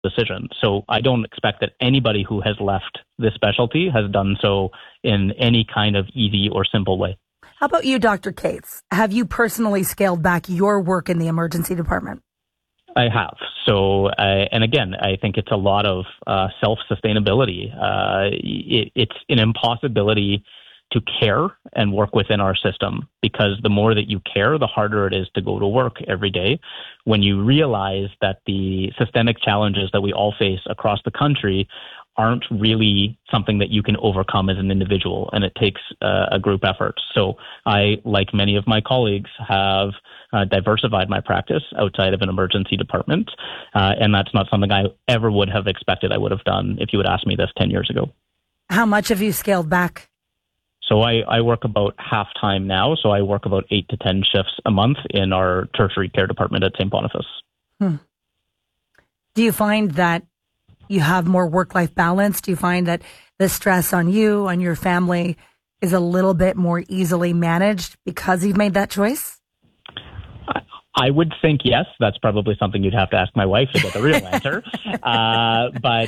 decision. So I don't expect that anybody who has left this specialty has done so in any kind of easy or simple way. How about you, Dr. Cates? Have you personally scaled back your work in the emergency department? I have. So, and again, I think it's a lot of self-sustainability. It's an impossibility to care and work within our system, because the more that you care, the harder it is to go to work every day. When you realize that the systemic challenges that we all face across the country aren't really something that you can overcome as an individual, and it takes a group effort. So I, like many of my colleagues, have diversified my practice outside of an emergency department, and that's not something I ever would have expected I would have done if you had asked me this 10 years ago. How much have you scaled back? So I work about half time now, so I work about 8 to 10 shifts a month in our tertiary care department at St. Boniface. Do you find that you have more work-life balance? Do you find that the stress on you, on your family, is a little bit more easily managed because you've made that choice? I would think yes. That's probably something you'd have to ask my wife to get the real answer. But,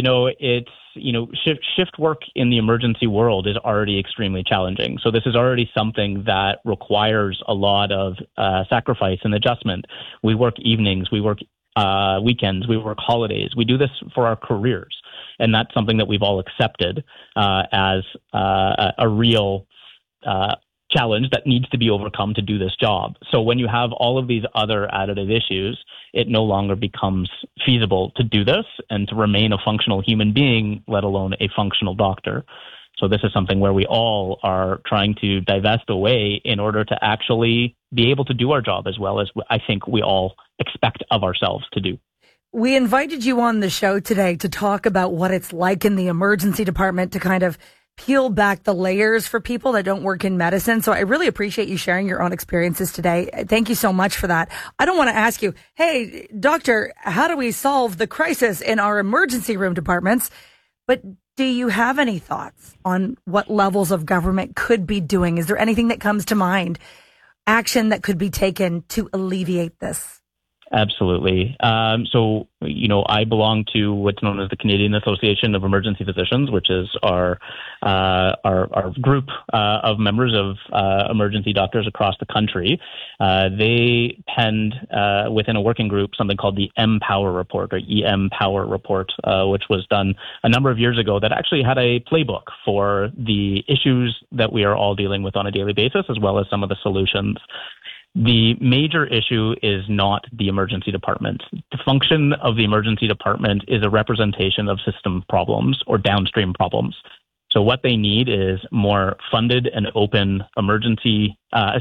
shift work in the emergency world is already extremely challenging. So this is already something that requires a lot of sacrifice and adjustment. We work evenings, we work weekends, we work holidays. We do this for our careers. And that's something that we've all accepted as a real challenge that needs to be overcome to do this job. So when you have all of these other additive issues, it no longer becomes feasible to do this and to remain a functional human being, let alone a functional doctor. So this is something where we all are trying to divest away in order to actually be able to do our job as well as I think we all expect of ourselves to do. We invited you on the show today to talk about what it's like in the emergency department, to kind of peel back the layers for people that don't work in medicine. So I really appreciate you sharing your own experiences today. Thank you so much for that. I don't want to ask you, hey, doctor, how do we solve the crisis in our emergency room departments? But do you have any thoughts on what levels of government could be doing? Is there anything that comes to mind, action that could be taken to alleviate this? Absolutely. So, I belong to what's known as the Canadian Association of Emergency Physicians, which is our group of members of emergency doctors across the country. They penned within a working group something called the Empower Report, or EM Power Report, which was done a number of years ago, that actually had a playbook for the issues that we are all dealing with on a daily basis, as well as some of the solutions. The major issue is not the emergency department. The function of the emergency department is a representation of system problems or downstream problems. So what they need is more funded and open emergency,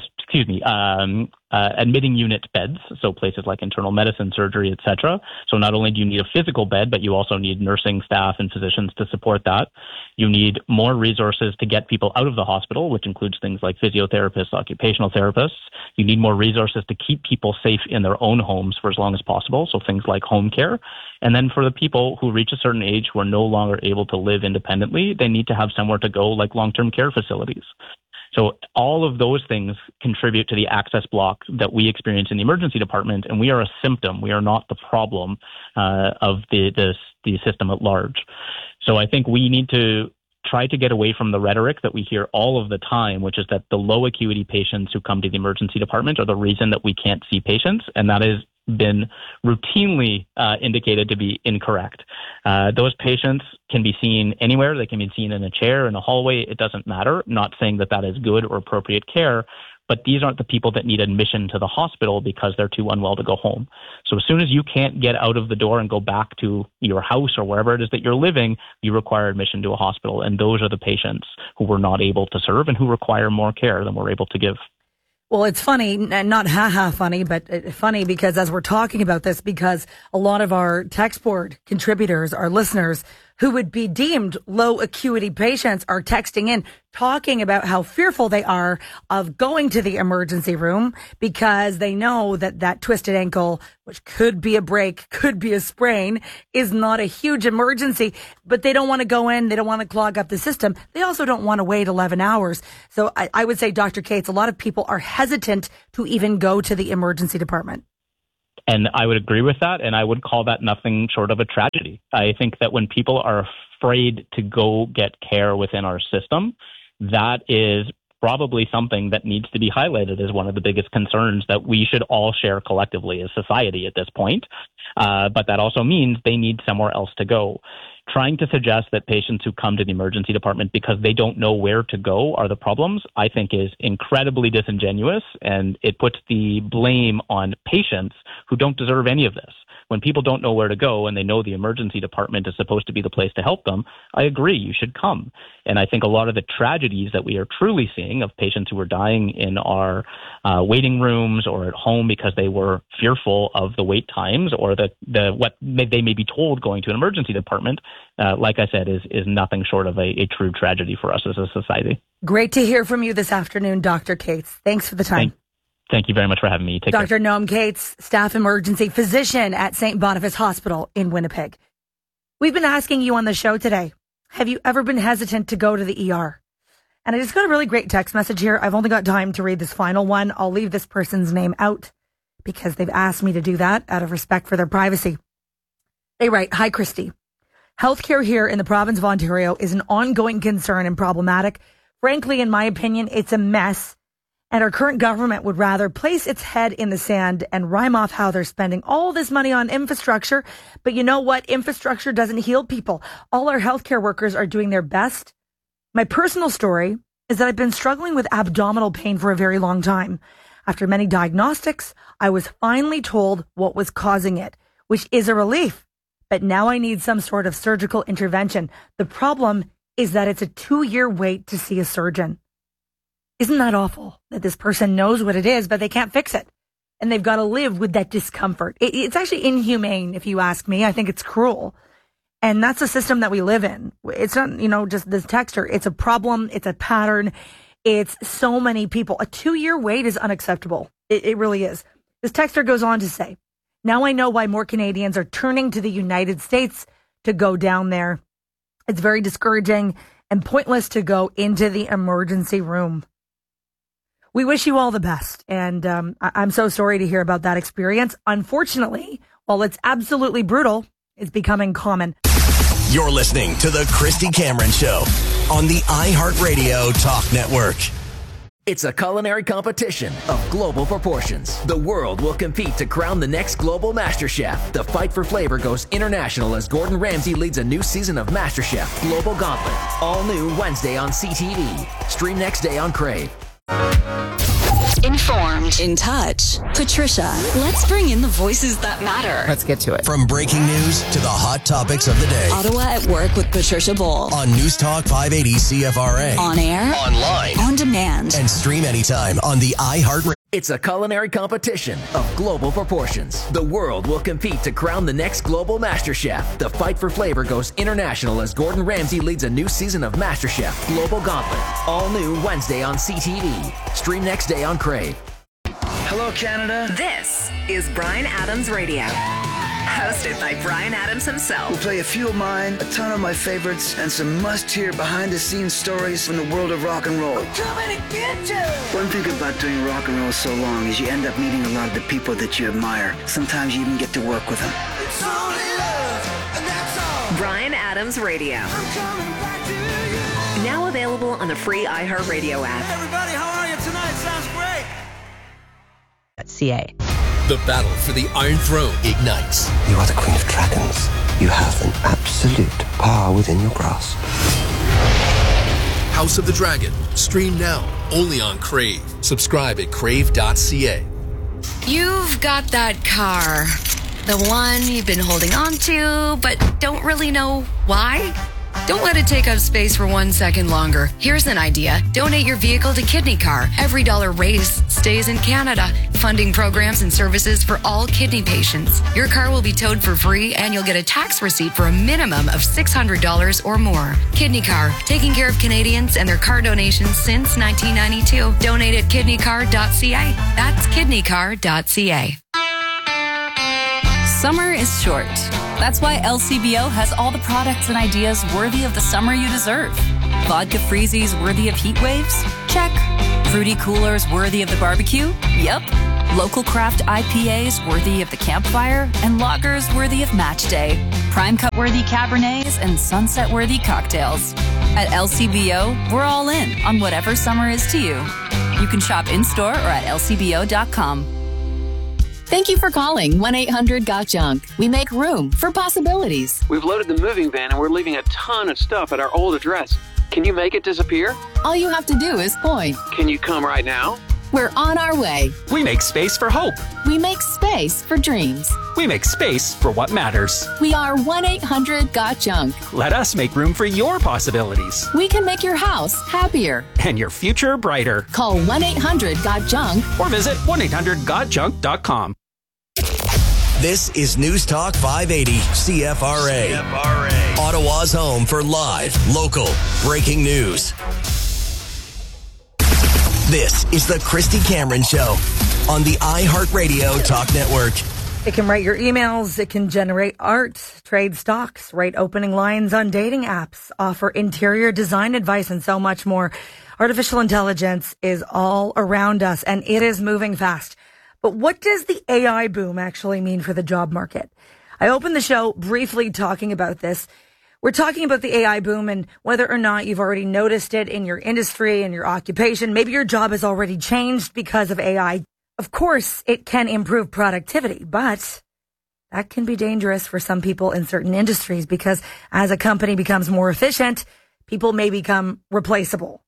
admitting unit beds, so places like internal medicine, surgery, etc. So not only do you need a physical bed, but you also need nursing staff and physicians to support that. You need more resources to get people out of the hospital, which includes things like physiotherapists, occupational therapists. You need more resources to keep people safe in their own homes for as long as possible, so things like home care. And then for the people who reach a certain age who are no longer able to live independently, they need to have somewhere to go, like long-term care facilities. So all of those things contribute to the access block that we experience in the emergency department, and we are a symptom. We are not the problem of the system at large. So I think we need to try to get away from the rhetoric that we hear all of the time, which is that the low acuity patients who come to the emergency department are the reason that we can't see patients, and that has been routinely indicated to be incorrect. Those patients can be seen anywhere. They can be seen in a chair, in a hallway. It doesn't matter. Not saying that that is good or appropriate care, but these aren't the people that need admission to the hospital because they're too unwell to go home. So as soon as you can't get out of the door and go back to your house or wherever it is that you're living, you require admission to a hospital. And those are the patients who we're not able to serve and who require more care than we're able to give. Well, it's funny, not funny, but funny because as we're talking about this, because a lot of our text board contributors, our listeners who would be deemed low acuity patients are texting in, talking about how fearful they are of going to the emergency room because they know that that twisted ankle, which could be a break, could be a sprain, is not a huge emergency, but they don't want to go in. They don't want to clog up the system. They also don't want to wait 11 hours. So I would say, Dr. Cates, a lot of people are hesitant to even go to the emergency department. And I would agree with that, and I would call that nothing short of a tragedy. I think that when people are afraid to go get care within our system, that is probably something that needs to be highlighted as one of the biggest concerns that we should all share collectively as society at this point. But that also means they need somewhere else to go. Trying to suggest that patients who come to the emergency department because they don't know where to go are the problems, I think is incredibly disingenuous, and it puts the blame on patients who don't deserve any of this. When people don't know where to go and they know the emergency department is supposed to be the place to help them, I agree, you should come. And I think a lot of the tragedies that we are truly seeing of patients who are dying in our waiting rooms or at home because they were fearful of the wait times or what they may be told going to an emergency department, like I said, is nothing short of a true tragedy for us as a society. Great to hear from you this afternoon, Dr. Cates. Thanks for the time. Thank you very much for having me. Take care. Dr. Noam Cates, staff emergency physician at St. Boniface Hospital in Winnipeg. We've been asking you on the show today, have you ever been hesitant to go to the ER? And I just got a really great text message here. I've only got time to read this final one. I'll leave this person's name out because they've asked me to do that out of respect for their privacy. They write, "Hi, Christy. Healthcare here in the province of Ontario is an ongoing concern and problematic. Frankly, in my opinion, it's a mess. And our current government would rather place its head in the sand and rhyme off how they're spending all this money on infrastructure. But you know what? Infrastructure doesn't heal people. All our healthcare workers are doing their best. My personal story is that I've been struggling with abdominal pain for a very long time. After many diagnostics, I was finally told what was causing it, which is a relief. But now I need some sort of surgical intervention. The problem is that it's a 2-year wait to see a surgeon." Isn't that awful that this person knows what it is, but they can't fix it? And they've got to live with that discomfort. It's actually inhumane, if you ask me. I think it's cruel. And that's the system that we live in. It's not, just this texter. It's a problem. It's a pattern. It's so many people. A 2-year wait is unacceptable. It really is. This texter goes on to say, "Now I know why more Canadians are turning to the United States to go down there. It's very discouraging and pointless to go into the emergency room." We wish you all the best. And I'm so sorry to hear about that experience. Unfortunately, while it's absolutely brutal, it's becoming common. You're listening to The Christy Cameron Show on the iHeartRadio Talk Network. It's a culinary competition of global proportions. The world will compete to crown the next global MasterChef. The fight for flavor goes international as Gordon Ramsay leads a new season of MasterChef Global Gauntlet. All new Wednesday on CTV. Stream next day on Crave. Informed, in touch. Patricia, let's bring in the voices that matter. Let's get to it. From breaking news to the hot topics of the day. Ottawa at Work with Patricia Bowl. On News Talk 580 CFRA. On air. Online. On demand. And stream anytime on the iHeartRadio. It's a culinary competition of global proportions. The world will compete to crown the next global MasterChef. The fight for flavor goes international as Gordon Ramsay leads a new season of MasterChef Global Gauntlet. All new Wednesday on CTV. Stream next day on Crave. Hello, Canada. This is Bryan Adams Radio. Hosted by Bryan Adams himself. We'll play a few of mine, a ton of my favorites, and some must-hear behind-the-scenes stories from the world of rock and roll. I'm coming to get you! One thing about doing rock and roll so long is you end up meeting a lot of the people that you admire. Sometimes you even get to work with them. It's only love, and that's all. Bryan Adams Radio. I'm coming back to you. Now available on the free iHeartRadio app. Hey everybody, how are you tonight? Sounds great. .ca. The battle for the Iron Throne ignites. You are the Queen of Dragons. You have an absolute power within your grasp. House of the Dragon. Stream now. Only on Crave. Subscribe at crave.ca. You've got that car. The one you've been holding on to, but don't really know why? Don't let it take up space for 1 second longer. Here's an idea. Donate your vehicle to Kidney Car. Every dollar raised stays in Canada, funding programs and services for all kidney patients. Your car will be towed for free, and you'll get a tax receipt for a minimum of $600 or more. Kidney Car, taking care of Canadians and their car donations since 1992. Donate at kidneycar.ca. That's kidneycar.ca. Summer is short. That's why LCBO has all the products and ideas worthy of the summer you deserve. Vodka freezies worthy of heat waves? Check. Fruity coolers worthy of the barbecue? Yep. Local craft IPAs worthy of the campfire and lagers worthy of match day. Prime Cup worthy Cabernets and sunset worthy cocktails. At LCBO, we're all in on whatever summer is to you. You can shop in-store or at lcbo.com. Thank you for calling 1-800-GOT-JUNK. We make room for possibilities. We've loaded the moving van and we're leaving a ton of stuff at our old address. Can you make it disappear? All you have to do is point. Can you come right now? We're on our way. We make space for hope. We make space for dreams. We make space for what matters. We are 1-800-GOT-JUNK. Let us make room for your possibilities. We can make your house happier. And your future brighter. Call 1-800-GOT-JUNK. Or visit 1-800-GOT-JUNK.com. This is News Talk 580 CFRA. Ottawa's home for live, local, breaking news. This is the Christy Cameron Show on the iHeartRadio Talk Network. It can write your emails, it can generate art, trade stocks, write opening lines on dating apps, offer interior design advice, and so much more. Artificial intelligence is all around us, and it is moving fast. But what does the AI boom actually mean for the job market? I opened the show briefly talking about this. We're talking about the AI boom and whether or not you've already noticed it in your industry and your occupation. Maybe your job has already changed because of AI. Of course, it can improve productivity, but that can be dangerous for some people in certain industries because as a company becomes more efficient, people may become replaceable.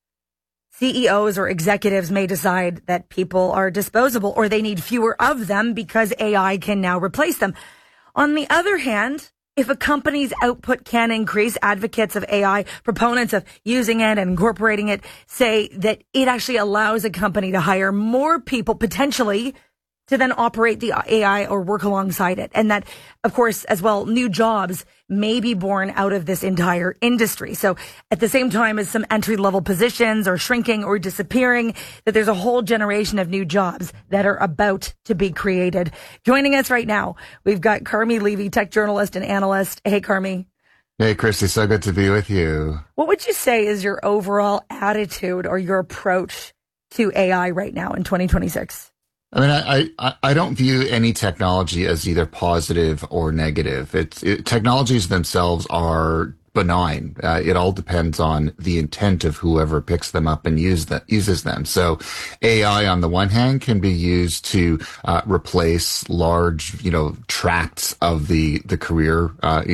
CEOs or executives may decide that people are disposable or they need fewer of them because AI can now replace them. On the other hand, if a company's output can increase, advocates of AI, proponents of using it and incorporating it, say that it actually allows a company to hire more people potentially to then operate the AI or work alongside it. And that, of course, as well, new jobs may be born out of this entire industry. So at the same time as some entry-level positions are shrinking or disappearing, that there's a whole generation of new jobs that are about to be created. Joining us right now, we've got Carmi Levy, tech journalist and analyst. Hey, Carmi. Hey, Christy, so good to be with you. What would you say is your overall attitude or your approach to AI right now in 2026? I mean, I don't view any technology as either positive or negative. Technologies themselves are benign. It all depends on the intent of whoever picks them up and uses them. So AI on the one hand can be used to replace large, tracts of the career,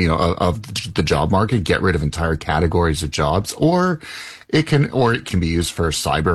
of the job market, get rid of entire categories of jobs, or it can be used for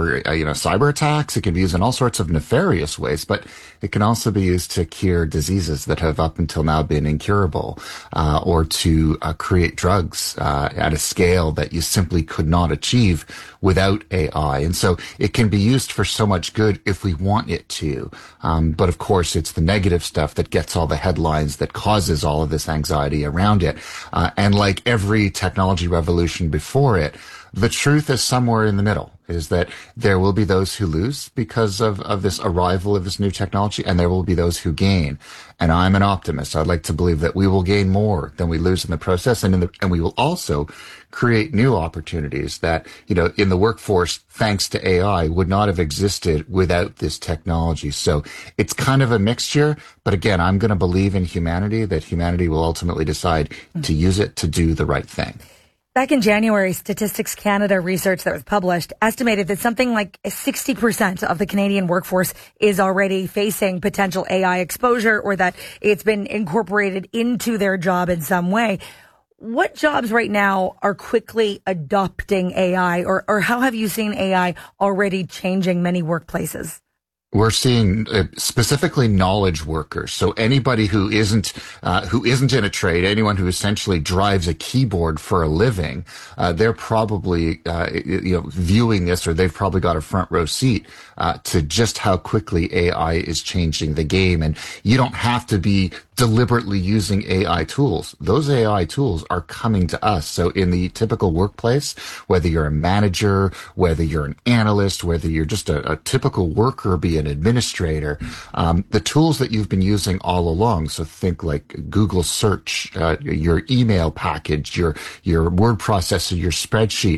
cyber attacks. It can be used in all sorts of nefarious ways, but it can also be used to cure diseases that have up until now been incurable, or to create drugs at a scale that you simply could not achieve without AI. And so it can be used for so much good if we want it to. But of course, it's the negative stuff that gets all the headlines, that causes all of this anxiety around it. And like every technology revolution before it, the truth is somewhere in the middle, is that there will be those who lose because of this arrival of this new technology, and there will be those who gain. And I'm an optimist. I'd like to believe that we will gain more than we lose in the process, and we will also create new opportunities that, in the workforce, thanks to AI, would not have existed without this technology. So it's kind of a mixture, but again, I'm going to believe in humanity, that humanity will ultimately decide to use it to do the right thing. Back in January, Statistics Canada research that was published estimated that something like 60% of the Canadian workforce is already facing potential AI exposure, or that it's been incorporated into their job in some way. What jobs right now are quickly adopting AI, or how have you seen AI already changing many workplaces? We're seeing specifically knowledge workers. So anybody who isn't in a trade, anyone who essentially drives a keyboard for a living, they're probably, viewing this, or they've probably got a front row seat, to just how quickly AI is changing the game. And you don't have to be deliberately using AI tools. Those AI tools are coming to us. So in the typical workplace, whether you're a manager, whether you're an analyst, whether you're just a typical worker, be an administrator, the tools that you've been using all along. So think like Google search, your email package, your word processor, your spreadsheet.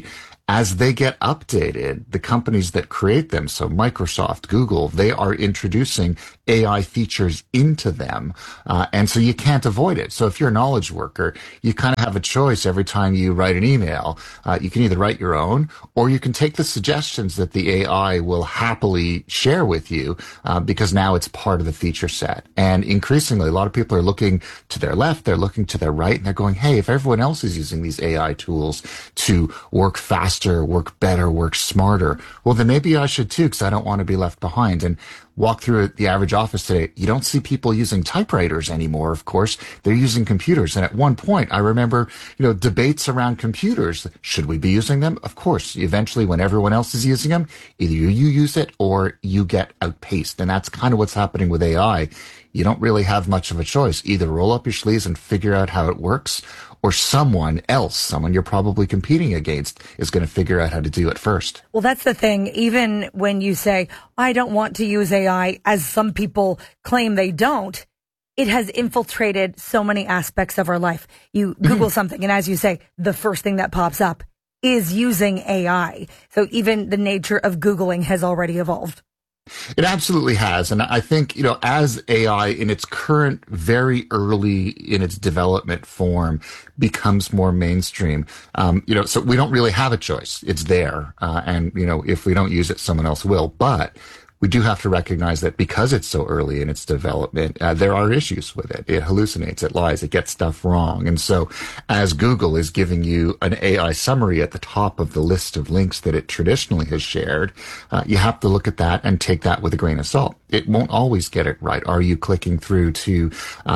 as they get updated, the companies that create them, so Microsoft, Google, they are introducing AI features into them. And so you can't avoid it. So if you're a knowledge worker, you kind of have a choice every time you write an email. You can either write your own, or you can take the suggestions that the AI will happily share with you, because now it's part of the feature set. And increasingly, a lot of people are looking to their left, they're looking to their right, and they're going, hey, if everyone else is using these AI tools to work faster, work better, work smarter, well, then maybe I should too, because I don't want to be left behind. And walk through the average office today, you don't see people using typewriters anymore, of course. They're using computers. And at one point, I remember, debates around computers. Should we be using them? Of course. Eventually, when everyone else is using them, either you use it or you get outpaced. And that's kind of what's happening with AI. You don't really have much of a choice. Either roll up your sleeves and figure out how it works, or someone you're probably competing against, is going to figure out how to do it first. Well, that's the thing. Even when you say, I don't want to use AI, as some people claim they don't, it has infiltrated so many aspects of our life. You Google something, and as you say, the first thing that pops up is using AI. So even the nature of Googling has already evolved. It absolutely has. And I think, as AI in its current, very early in its development form becomes more mainstream, so we don't really have a choice. It's there. And if we don't use it, someone else will. But we do have to recognize that because it's so early in its development, there are issues with it. It hallucinates, it lies, it gets stuff wrong. And so as Google is giving you an AI summary at the top of the list of links that it traditionally has shared, you have to look at that and take that with a grain of salt. It won't always get it right. Are you clicking through to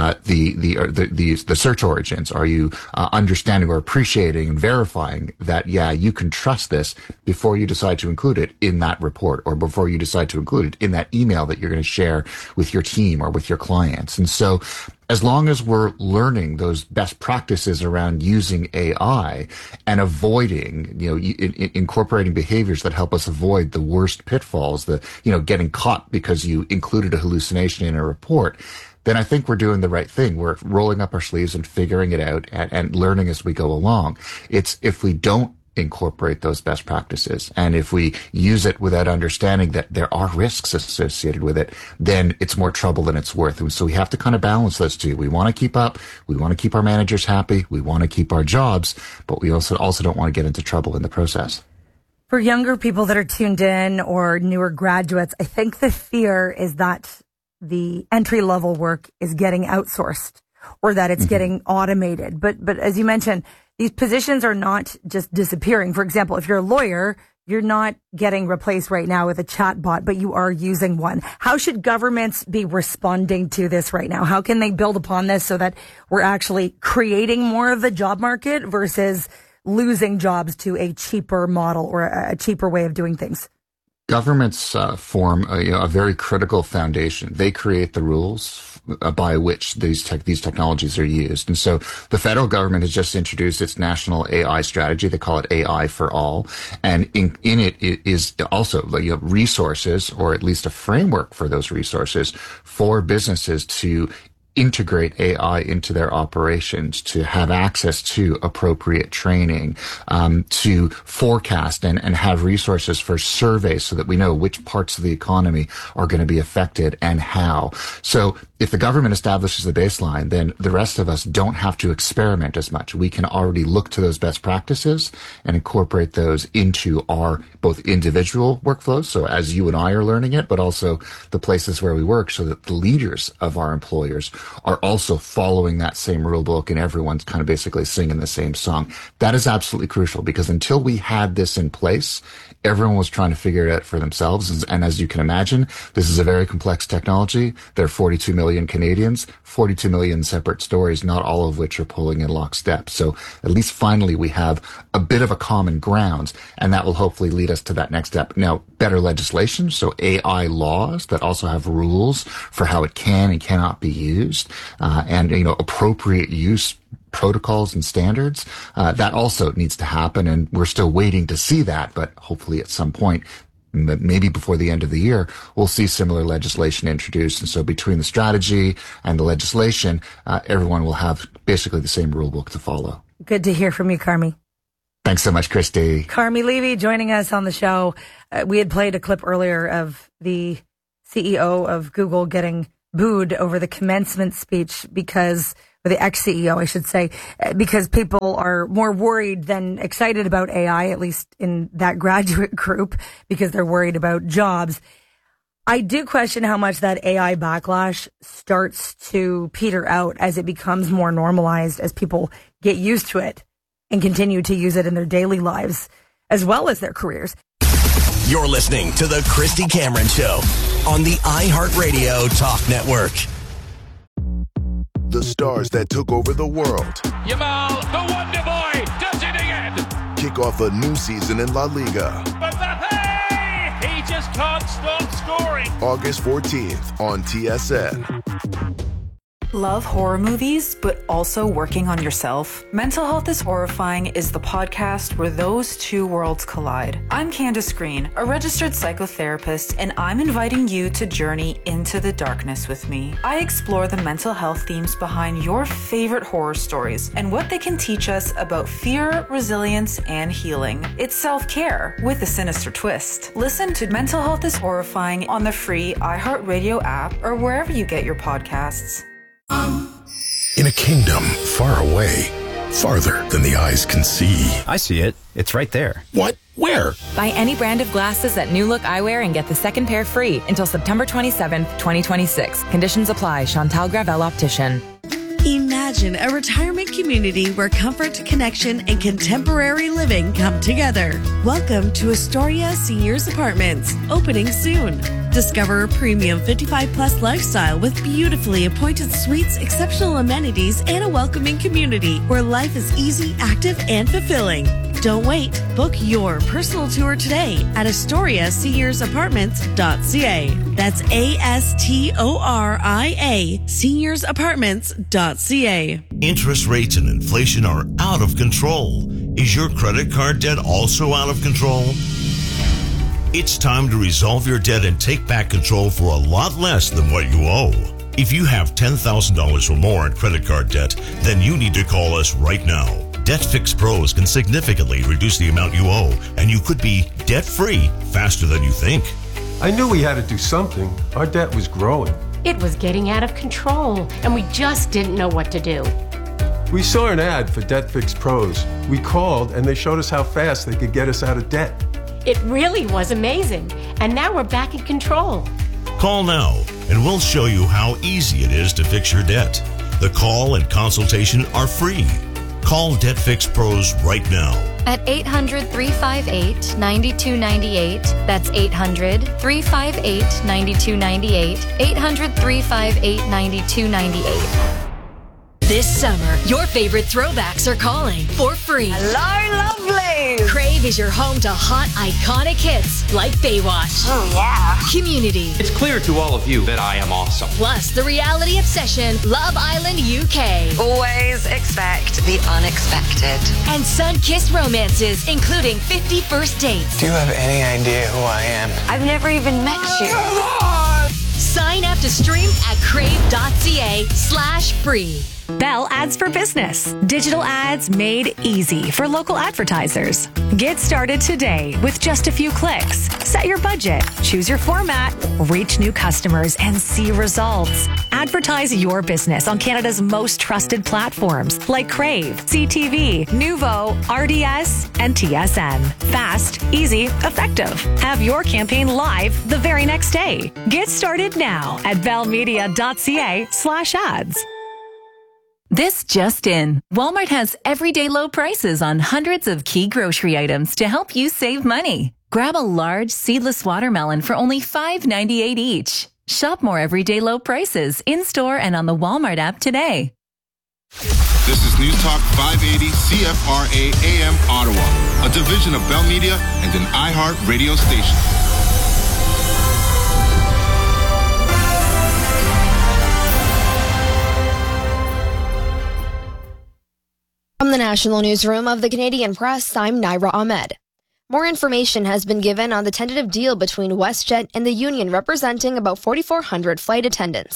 the search origins? Are you understanding or appreciating and verifying that, you can trust this before you decide to include it in that report, or before you decide to include it in that email that you're going to share with your team or with your clients? And so as long as we're learning those best practices around using AI and avoiding, incorporating behaviors that help us avoid the worst pitfalls, getting caught because you included a hallucination in a report, then I think we're doing the right thing. We're rolling up our sleeves and figuring it out and learning as we go along. It's if we don't incorporate those best practices, and if we use it without understanding that there are risks associated with it, then it's more trouble than it's worth. And so we have to kind of balance those two. We want to keep up. We want to keep our managers happy. We want to keep our jobs, but we also don't want to get into trouble in the process. For younger people that are tuned in, or newer graduates, I think the fear is that the entry-level work is getting outsourced, or that it's getting automated. But as you mentioned, these positions are not just disappearing. For example, if you're a lawyer, you're not getting replaced right now with a chat bot, but you are using one. How should governments be responding to this right now? How can they build upon this so that we're actually creating more of the job market versus losing jobs to a cheaper model or a cheaper way of doing things? Governments form a very critical foundation. They create the rules by which these technologies are used. And so the federal government has just introduced its national AI strategy. They call it AI for All. And in it is also resources, or at least a framework for those resources, for businesses to integrate AI into their operations, to have access to appropriate training, to forecast and have resources for surveys so that we know which parts of the economy are going to be affected and how. So if the government establishes the baseline, then the rest of us don't have to experiment as much. We can already look to those best practices and incorporate those into our both individual workflows, so as you and I are learning it, but also the places where we work, so that the leaders of our employers are also following that same rule book and everyone's kind of basically singing the same song. That is absolutely crucial, because until we had this in place, everyone was trying to figure it out for themselves. And as you can imagine, this is a very complex technology. There are 42 million Canadians, 42 million separate stories, not all of which are pulling in lockstep. So at least finally we have a bit of a common ground, and that will hopefully lead us to that next step. Now, better legislation, so AI laws that also have rules for how it can and cannot be used, and appropriate use protocols and standards, that also needs to happen, and we're still waiting to see that, but hopefully at some point, maybe before the end of the year, we'll see similar legislation introduced. And so between the strategy and the legislation, everyone will have basically the same rule book to follow. Good to hear from you, Carmi. Thanks so much, Christy. Carmi Levy joining us on the show. We had played a clip earlier of the CEO of Google getting booed over the commencement speech or the ex-CEO, I should say, because people are more worried than excited about AI, at least in that graduate group, because they're worried about jobs. I do question how much that AI backlash starts to peter out as it becomes more normalized, as people get used to it and continue to use it in their daily lives as well as their careers. You're listening to the Christy Cameron Show on the iHeartRadio Talk Network. The stars that took over the world. Yamal, the Wonder Boy, does it again. Kick off a new season in La Liga. Mbappe, he just can't stop scoring. August 14th on TSN. Love horror movies, but also working on yourself? Mental Health is Horrifying is the podcast where those two worlds collide. I'm Candace Green, a registered psychotherapist, and I'm inviting you to journey into the darkness with me. I explore the mental health themes behind your favorite horror stories and what they can teach us about fear, resilience, and healing. It's self-care with a sinister twist. Listen to Mental Health is Horrifying on the free iHeartRadio app or wherever you get your podcasts. In a kingdom far away, farther than the eyes can see. I see it. It's right there. What? Where? Buy any brand of glasses at New Look Eyewear and get the second pair free until September 27th, 2026. Conditions apply. Chantal Gravel Optician. Imagine a retirement community where comfort, connection, and contemporary living come together. Welcome to Astoria Seniors Apartments, opening soon. Discover a premium 55-plus lifestyle with beautifully appointed suites, exceptional amenities, and a welcoming community where life is easy, active, and fulfilling. Don't wait. Book your personal tour today at AstoriaSeniorsApartments.ca. That's ASTORIA SeniorsApartments.ca. Interest rates and inflation are out of control. Is your credit card debt also out of control? It's time to resolve your debt and take back control for a lot less than what you owe. If you have $10,000 or more in credit card debt, then you need to call us right now. Debt Fix Pros can significantly reduce the amount you owe, and you could be debt-free faster than you think. I knew we had to do something. Our debt was growing. It was getting out of control, and we just didn't know what to do. We saw an ad for Debt Fix Pros. We called, and they showed us how fast they could get us out of debt. It really was amazing, and now we're back in control. Call now, and we'll show you how easy it is to fix your debt. The call and consultation are free. Call Debt Fix Pros right now. At 800-358-9298. That's 800-358-9298. 800-358-9298. This summer, your favorite throwbacks are calling for free. Hello, lovely! Crave is your home to hot, iconic hits like Baywatch. Oh, yeah. Community. It's clear to all of you that I am awesome. Plus, the reality obsession, Love Island UK. Always expect the unexpected. And sun-kissed romances, including 50 First Dates. Do you have any idea who I am? I've never even met you. Come on! Sign up to stream at crave.ca/free. Bell Ads for Business. Digital ads made easy for local advertisers. Get started today with just a few clicks. Set your budget, choose your format, reach new customers, and see results. Advertise your business on Canada's most trusted platforms like Crave, CTV, Nuvo, RDS, and TSN. Fast, easy, effective. Have your campaign live the very next day. Get started now at bellmedia.ca/ads. This just in. Walmart has everyday low prices on hundreds of key grocery items to help you save money. Grab a large seedless watermelon for only $5.98 each. Shop more everyday low prices in-store and on the Walmart app today. This is News Talk 580 CFRA AM Ottawa, a division of Bell Media and an iHeart radio station. From the National Newsroom of the Canadian Press, I'm Naira Ahmed. More information has been given on the tentative deal between WestJet and the union representing about 4,400 flight attendants.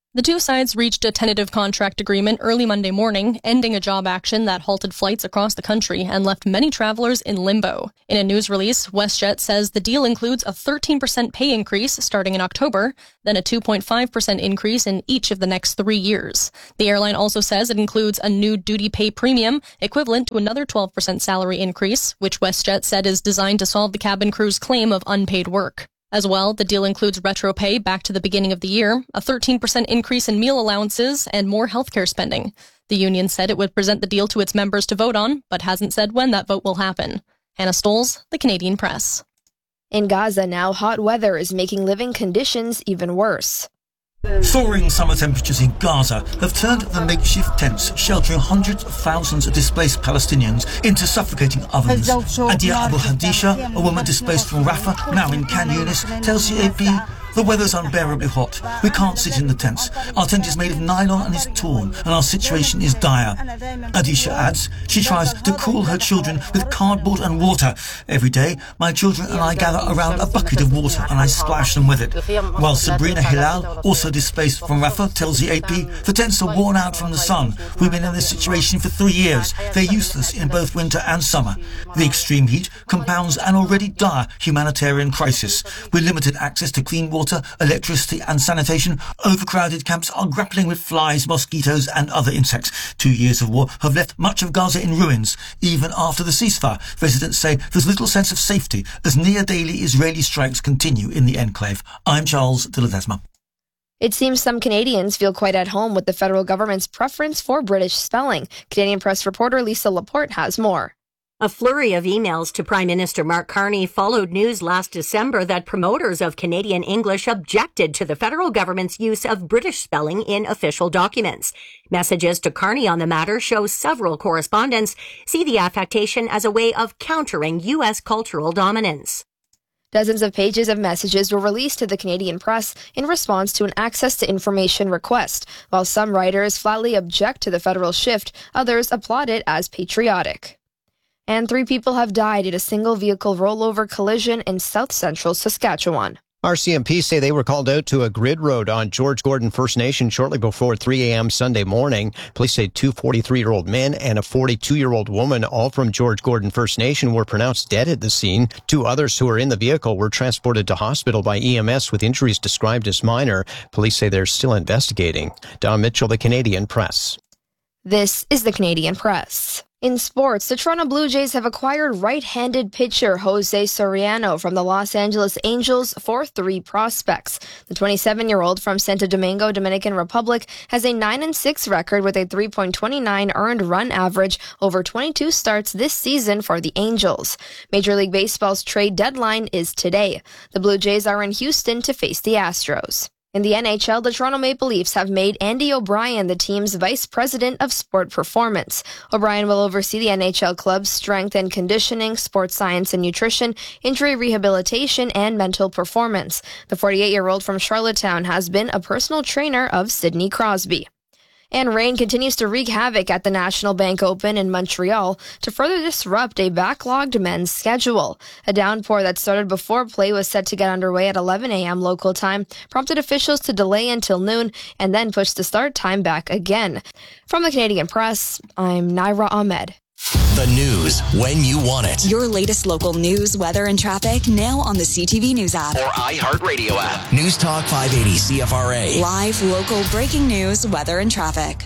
The two sides reached a tentative contract agreement early Monday morning, ending a job action that halted flights across the country and left many travelers in limbo. In a news release, WestJet says the deal includes a 13% pay increase starting in October, then a 2.5% increase in each of the next 3 years. The airline also says it includes a new duty pay premium, equivalent to another 12% salary increase, which WestJet said is designed to solve the cabin crew's claim of unpaid work. As well, the deal includes retro pay back to the beginning of the year, a 13% increase in meal allowances, and more healthcare spending. The union said it would present the deal to its members to vote on, but hasn't said when that vote will happen. Hannah Stoles, The Canadian Press. In Gaza now, hot weather is making living conditions even worse. Soaring summer temperatures in Gaza have turned the makeshift tents sheltering hundreds of thousands of displaced Palestinians into suffocating ovens. Adia Abu Hadisha, a woman displaced from Rafah, now in Khan Yunis, tells the AP, "The weather's unbearably hot. We can't sit in the tents. Our tent is made of nylon and is torn, and our situation is dire." Adisha adds she tries to cool her children with cardboard and water. "Every day, my children and I gather around a bucket of water and I splash them with it." While Sabrina Hilal, also displaced from Rafah, tells the AP, "The tents are worn out from the sun. We've been in this situation for 3 years. They're useless in both winter and summer. The extreme heat compounds an already dire humanitarian crisis. With limited access to clean water, electricity and sanitation, overcrowded camps are grappling with flies, mosquitoes and other insects. 2 years of war have left much of Gaza in ruins. Even after the ceasefire, residents say there's little sense of safety as near-daily Israeli strikes continue in the enclave. I'm Charles de Ledesma. It seems some Canadians feel quite at home with the federal government's preference for British spelling. Canadian Press reporter Lisa Laporte has more. A flurry of emails to Prime Minister Mark Carney followed news last December that promoters of Canadian English objected to the federal government's use of British spelling in official documents. Messages to Carney on the matter show several correspondents see the affectation as a way of countering U.S. cultural dominance. Dozens of pages of messages were released to the Canadian Press in response to an access to information request. While some writers flatly object to the federal shift, others applaud it as patriotic. And 3 people have died in a single vehicle rollover collision in south-central Saskatchewan. RCMP say they were called out to a grid road on George Gordon First Nation shortly before 3 a.m. Sunday morning. Police say 2 43-year-old men and a 42-year-old woman, all from George Gordon First Nation, were pronounced dead at the scene. 2 others who were in the vehicle were transported to hospital by EMS with injuries described as minor. Police say they're still investigating. Don Mitchell, The Canadian Press. This is The Canadian Press. In sports, the Toronto Blue Jays have acquired right-handed pitcher Jose Soriano from the Los Angeles Angels for 3 prospects. The 27-year-old from Santo Domingo, Dominican Republic, has a 9-6 record with a 3.29 earned run average over 22 starts this season for the Angels. Major League Baseball's trade deadline is today. The Blue Jays are in Houston to face the Astros. In the NHL, the Toronto Maple Leafs have made Andy O'Brien the team's vice president of sport performance. O'Brien will oversee the NHL club's strength and conditioning, sports science and nutrition, injury rehabilitation, and mental performance. The 48-year-old from Charlottetown has been a personal trainer of Sidney Crosby. And rain continues to wreak havoc at the National Bank Open in Montreal to further disrupt a backlogged men's schedule. A downpour that started before play was set to get underway at 11 a.m. local time prompted officials to delay until noon and then push the start time back again. From the Canadian Press, I'm Naira Ahmed. The news when you want it. Your latest local news, weather, and traffic now on the CTV News app. Or iHeartRadio app. News Talk 580 CFRA. Live, local, breaking news, weather, and traffic.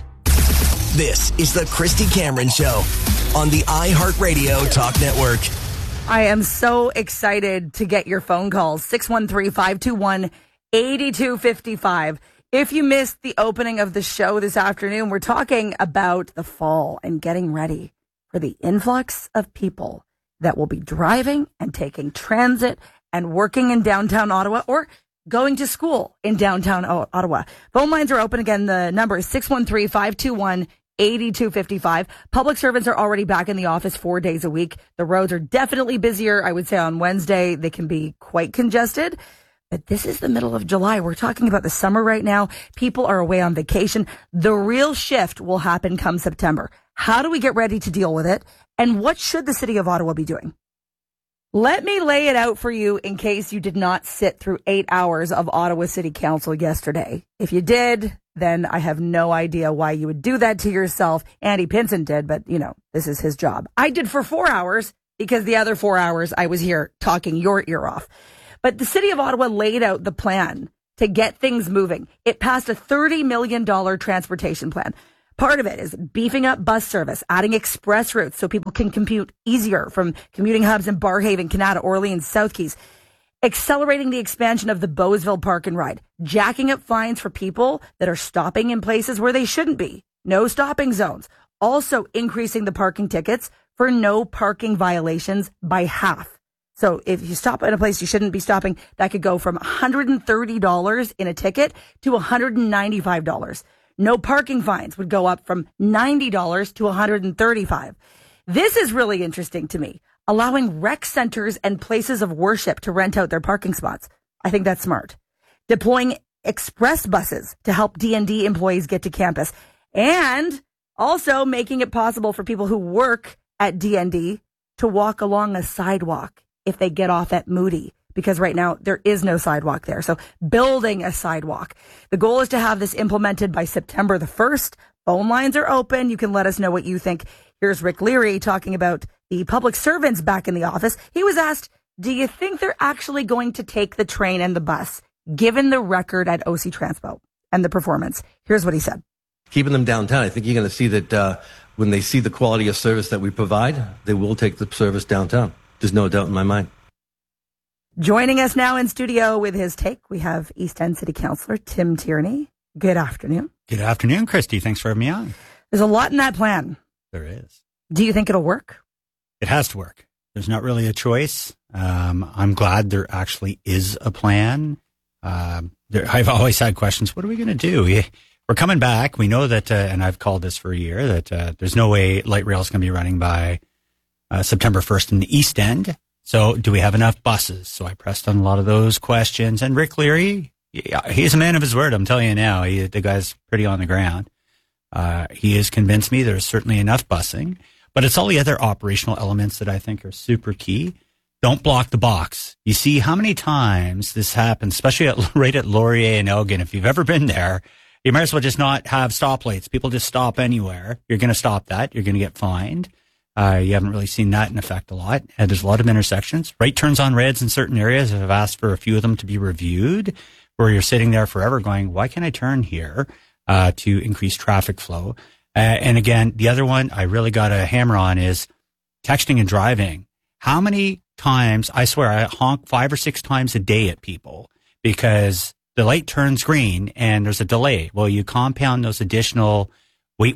This is the Christy Cameron Show on the iHeartRadio Talk Network. I am so excited to get your phone calls. 613-521-8255. If you missed the opening of the show this afternoon, we're talking about the fall and getting ready for the influx of people that will be driving and taking transit and working in downtown Ottawa or going to school in downtown Ottawa. Phone lines are open again. The number is 613-521-8255. Public servants are already back in the office 4 days a week. The roads are definitely busier. I would say on Wednesday, they can be quite congested. But this is the middle of July. We're talking about the summer right now. People are away on vacation. The real shift will happen come September. How do we get ready to deal with it? And what should the city of Ottawa be doing? Let me lay it out for you in case you did not sit through 8 hours of Ottawa City Council yesterday. If you did, then I have no idea why you would do that to yourself. Andy Pinson did, but, this is his job. I did for 4 hours because the other 4 hours I was here talking your ear off. But the city of Ottawa laid out the plan to get things moving. It passed a $30 million transportation plan. Part of it is beefing up bus service, adding express routes so people can commute easier from commuting hubs in Barrhaven, Canada, Orleans, South Keys. Accelerating the expansion of the Bowesville Park and Ride, jacking up fines for people that are stopping in places where they shouldn't be. No stopping zones. Also increasing the parking tickets for no parking violations by half. So if you stop at a place you shouldn't be stopping, that could go from $130 in a ticket to $195. No parking fines would go up from $90 to $135. This is really interesting to me. Allowing rec centers and places of worship to rent out their parking spots. I think that's smart. Deploying express buses to help D&D employees get to campus. And also making it possible for people who work at D&D to walk along a sidewalk if they get off at Moody. Because right now there is no sidewalk there. So building a sidewalk. The goal is to have this implemented by September the 1st. Phone lines are open. You can let us know what you think. Here's Rick Leary talking about the public servants back in the office. He was asked, do you think they're actually going to take the train and the bus, given the record at OC Transpo and the performance? Here's what he said. Keeping them downtown, I think you're going to see that when they see the quality of service that we provide, they will take the service downtown. There's no doubt in my mind. Joining us now in studio with his take, we have East End City Councillor Tim Tierney. Good afternoon. Good afternoon, Christy. Thanks for having me on. There's a lot in that plan. There is. Do you think it'll work? It has to work. There's not really a choice. I'm glad there actually is a plan. I've always had questions. What are we going to do? We're coming back. We know that, and I've called this for a year, that there's no way light rail is going to be running by September 1st in the East End. So do we have enough buses? So I pressed on a lot of those questions. And Rick Leary, he's a man of his word. I'm telling you now, the guy's pretty on the ground. He has convinced me there's certainly enough busing, but it's all the other operational elements that I think are super key. Don't block the box. You see how many times this happens, especially right at Laurier and Elgin. If you've ever been there, you might as well just not have stoplights. People just stop anywhere. You're going to stop that. You're going to get fined. You haven't really seen that in effect a lot. And there's a lot of intersections. Right turns on reds in certain areas. I've asked for a few of them to be reviewed, where you're sitting there forever going, why can't I turn here to increase traffic flow? And again, the other one I really got to hammer on is texting and driving. How many times, I swear, I honk 5 or 6 times a day at people because the light turns green and there's a delay. Well, you compound those additional wait,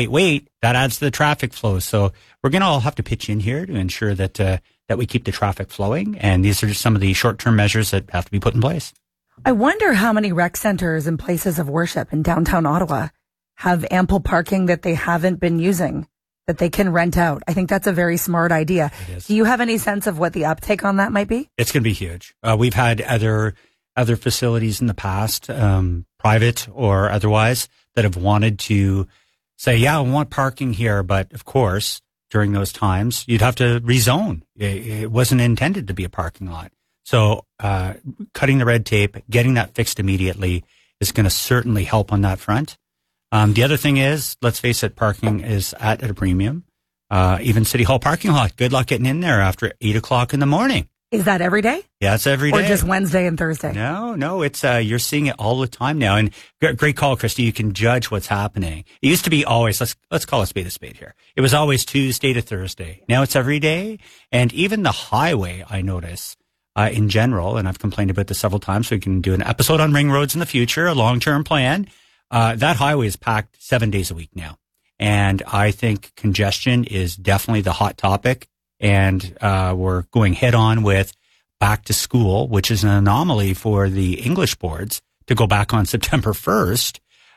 that adds to the traffic flow. So we're going to all have to pitch in here to ensure that that we keep the traffic flowing. And these are just some of the short-term measures that have to be put in place. I wonder how many rec centers and places of worship in downtown Ottawa have ample parking that they haven't been using, that they can rent out. I think that's a very smart idea. Do you have any sense of what the uptake on that might be? It's going to be huge. We've had other facilities in the past, private or otherwise, that have wanted to say, yeah, I want parking here. But of course, during those times, you'd have to rezone. It wasn't intended to be a parking lot. So cutting the red tape, getting that fixed immediately is going to certainly help on that front. The other thing is, let's face it, parking is at a premium. Even City Hall parking lot, good luck getting in there after 8 o'clock in the morning. Is that every day? Yeah, it's every day. Or just Wednesday and Thursday? No, it's, you're seeing it all the time now. And great call, Christy. You can judge what's happening. It used to be always, let's call a spade here. It was always Tuesday to Thursday. Now it's every day. And even the highway, I notice, in general, and I've complained about this several times, so we can do an episode on ring roads in the future, a long-term plan. That highway is packed 7 days a week now. And I think congestion is definitely the hot topic. And we're going head on with back to school, which is an anomaly for the English boards to go back on September 1st.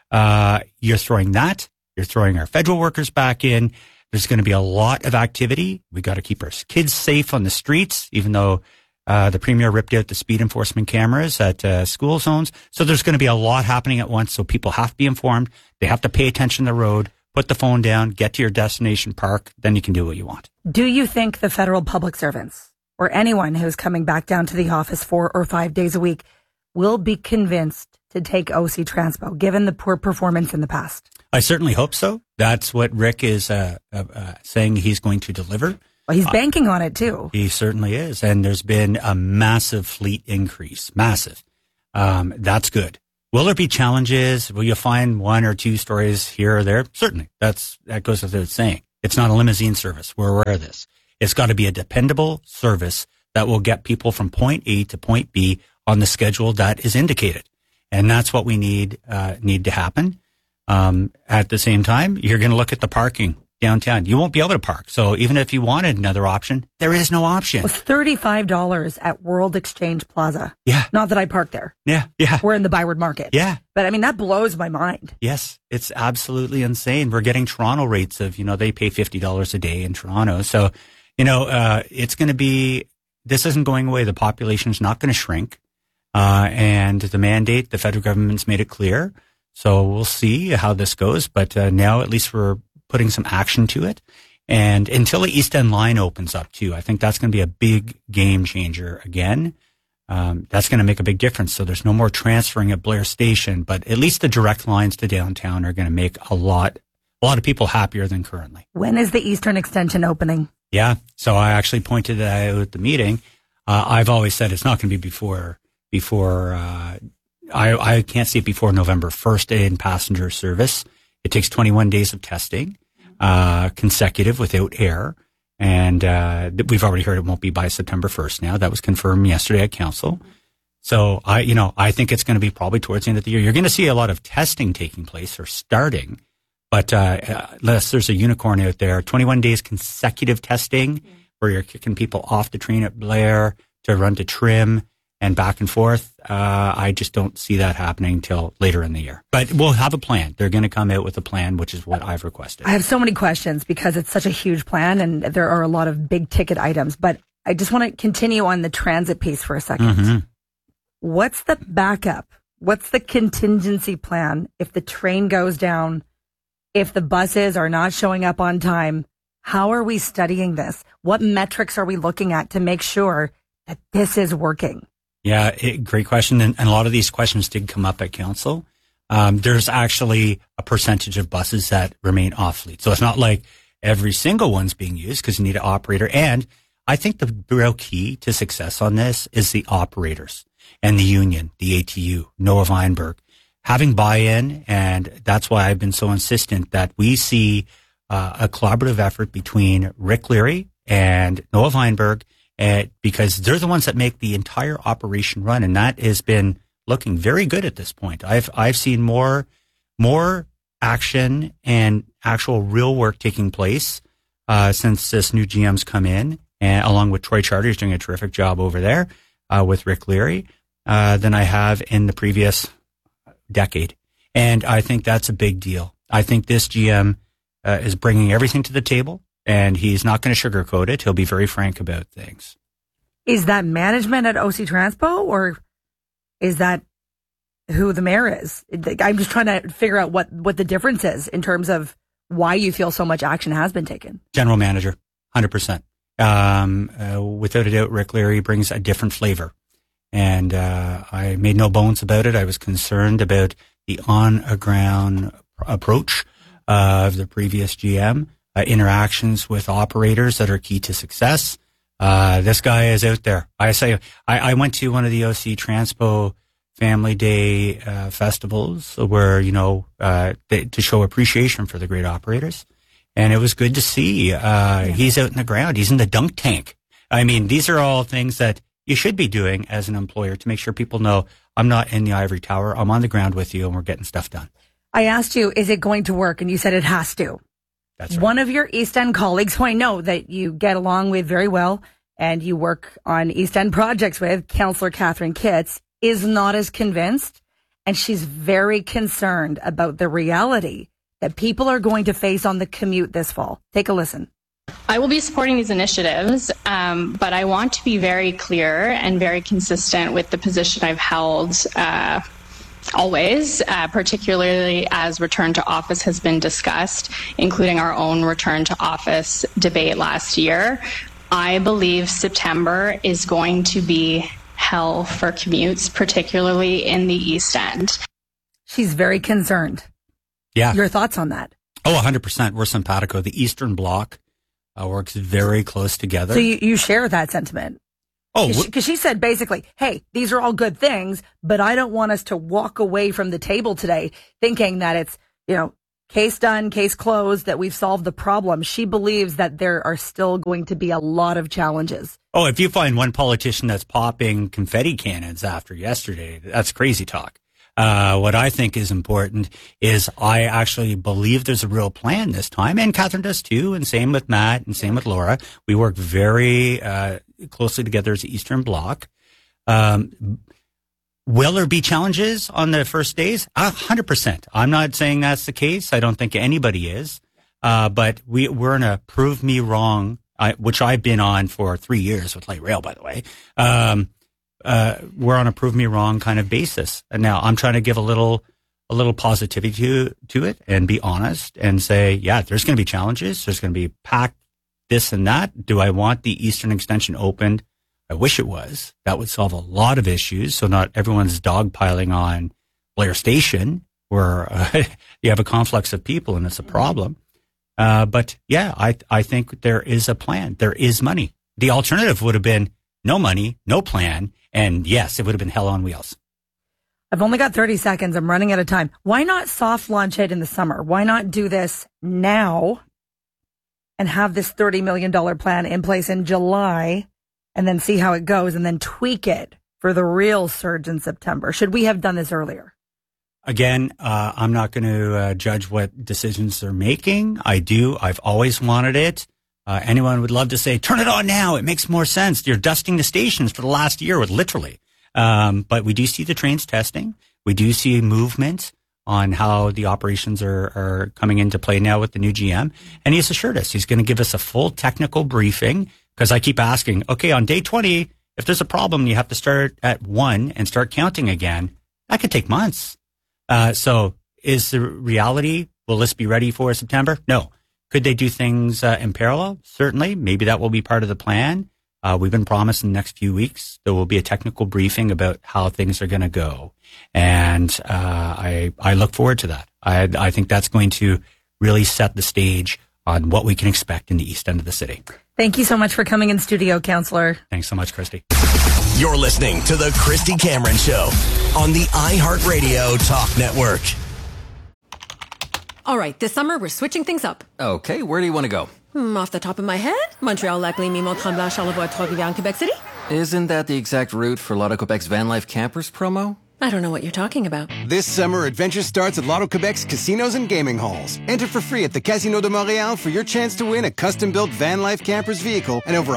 You're throwing that. You're throwing our federal workers back in. There's going to be a lot of activity. We got to keep our kids safe on the streets, even though the Premier ripped out the speed enforcement cameras at school zones. So there's going to be a lot happening at once. So people have to be informed. They have to pay attention to the road. Put the phone down, get to your destination park, then you can do what you want. Do you think the federal public servants or anyone who's coming back down to the office 4 or 5 days a week will be convinced to take OC Transpo, given the poor performance in the past? I certainly hope so. That's what Rick is saying he's going to deliver. Well, he's banking on it too. He certainly is. And there's been a massive fleet increase. Massive. That's good. Will there be challenges? Will you find one or two stories here or there? Certainly. That goes without saying. It's not a limousine service. We're aware of this. It's got to be a dependable service that will get people from point A to point B on the schedule that is indicated. And that's what we need to happen. At the same time, you're going to look at the parking downtown. You won't be able to park. So even if you wanted another option, there is no option. It's $35 at World Exchange Plaza. Yeah. Not that I park there. Yeah. We're in the Byward Market. Yeah. But I mean, that blows my mind. Yes. It's absolutely insane. We're getting Toronto rates of, they pay $50 a day in Toronto. So, it's going to be, this isn't going away. The population is not going to shrink. And the mandate, the federal government's made it clear. So we'll see how this goes. But now at least we're putting some action to it. And until the East End line opens up too, I think that's going to be a big game changer again. That's going to make a big difference. So there's no more transferring at Blair Station, but at least the direct lines to downtown are going to make a lot of people happier than currently. When is the Eastern Extension opening? Yeah. So I actually pointed that out at the meeting. I've always said it's not going to be before I can't see it before November 1st in passenger service. It takes 21 days of testing, consecutive without error. And we've already heard it won't be by September 1st now. That was confirmed yesterday at council. So I think it's going to be probably towards the end of the year. You're going to see a lot of testing taking place or starting. But unless there's a unicorn out there, 21 days consecutive testing where you're kicking people off the train at Blair to run to Trim and back and forth. I just don't see that happening till later in the year. But we'll have a plan. They're going to come out with a plan, which is what I've requested. I have so many questions because it's such a huge plan and there are a lot of big ticket items. But I just want to continue on the transit piece for a second. Mm-hmm. What's the backup? What's the contingency plan if the train goes down? If the buses are not showing up on time? How are we studying this? What metrics are we looking at to make sure that this is working? Yeah, great question. And a lot of these questions did come up at council. There's actually a percentage of buses that remain off fleet. So it's not like every single one's being used because you need an operator. And I think the real key to success on this is the operators and the union, the ATU, Noah Weinberg, having buy-in. And that's why I've been so insistent that we see a collaborative effort between Rick Leary and Noah Weinberg, because they're the ones that make the entire operation run. And that has been looking very good at this point. I've seen more action and actual real work taking place since this new GM's come in, and along with Troy Charter, who's doing a terrific job over there with Rick Leary, than I have in the previous decade. And I think that's a big deal. I think this GM is bringing everything to the table, and he's not going to sugarcoat it. He'll be very frank about things. Is that management at OC Transpo, or is that who the mayor is? I'm just trying to figure out what the difference is in terms of why you feel so much action has been taken. General manager, 100%. Without a doubt, Rick Leary brings a different flavor. And I made no bones about it. I was concerned about the on-ground approach of the previous GM, interactions with operators that are key to success. This guy is out there. I went to one of the OC Transpo Family Day festivals where, to show appreciation for the great operators. And it was good to see. He's out in the ground. He's in the dunk tank. I mean, these are all things that you should be doing as an employer to make sure people know I'm not in the ivory tower. I'm on the ground with you and we're getting stuff done. I asked you, is it going to work? And you said it has to. That's right. One of your East End colleagues, who I know that you get along with very well and you work on East End projects with, Councillor Catherine Kitts, is not as convinced. And she's very concerned about the reality that people are going to face on the commute this fall. Take a listen. I will be supporting these initiatives, but I want to be very clear and very consistent with the position I've held always, particularly as return to office has been discussed, including our own return to office debate last year. I believe September is going to be hell for commutes, particularly in the East End. She's very concerned. Yeah. Your thoughts on that? Oh, 100%. We're simpatico. The Eastern Bloc works very close together. So you share that sentiment? Oh, because she said basically, hey, these are all good things, but I don't want us to walk away from the table today thinking that it's, case done, case closed, that we've solved the problem. She believes that there are still going to be a lot of challenges. Oh, if you find one politician that's popping confetti cannons after yesterday, that's crazy talk. What I think is important is I actually believe there's a real plan this time, and Catherine does too, and same with Matt, and same with Laura. We work very closely together as the Eastern Bloc. Will there be challenges on the first days? 100%. I'm not saying that's the case. I don't think anybody is. But we're in a prove me wrong, which I've been on for 3 years with light rail, by the way. We're on a prove me wrong kind of basis. And now I'm trying to give a little positivity to it and be honest and say, yeah, there's going to be challenges. There's going to be packed this and that. Do I want the Eastern Extension opened? I wish it was. That would solve a lot of issues. So not everyone's dogpiling on Blair Station where you have a conflux of people and it's a problem. But yeah, I think there is a plan. There is money. The alternative would have been no money, no plan. And yes, it would have been hell on wheels. I've only got 30 seconds. I'm running out of time. Why not soft launch it in the summer? Why not do this now and have this $30 million plan in place in July and then see how it goes and then tweak it for the real surge in September? Should we have done this earlier? Again, I'm not going to judge what decisions they're making. I've always wanted it. Anyone would love to say, turn it on now. It makes more sense. You're dusting the stations for the last year with literally. But we do see the trains testing. We do see movement on how the operations are coming into play now with the new GM. And he's assured us he's going to give us a full technical briefing because I keep asking, okay, on day 20, if there's a problem, you have to start at 1 and start counting again. That could take months. So is the reality, will this be ready for September? No. Could they do things in parallel? Certainly. Maybe that will be part of the plan. We've been promised in the next few weeks there will be a technical briefing about how things are going to go. And I look forward to that. I think that's going to really set the stage on what we can expect in the east end of the city. Thank you so much for coming in studio, Councillor. Thanks so much, Christy. You're listening to The Christy Cameron Show on the iHeartRadio Talk Network. All right, this summer we're switching things up. Okay, where do you want to go? Off the top of my head, Montreal, Lac-Lémy, Mont-Tremblant, Charlevoix, Trois-Rivières, Quebec City. Isn't that the exact route for Lotto Quebec's Van Life Campers promo? I don't know what you're talking about. This summer, adventure starts at Lotto Quebec's casinos and gaming halls. Enter for free at the Casino de Montréal for your chance to win a custom-built Van Life Campers vehicle and over